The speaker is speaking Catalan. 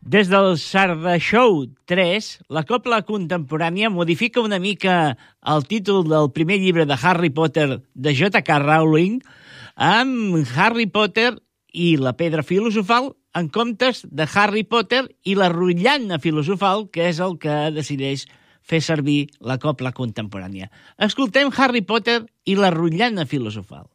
Des del Sarda Show 3, la cobla contemporània modifica una mica el títol del primer llibre de Harry Potter de J.K. Rowling amb Harry Potter i la pedra filosofal en comptes de Harry Potter i la rotllana filosofal, que és el que decideix fer servir la cobla contemporània. Escoltem Harry Potter i la rotllana filosofal.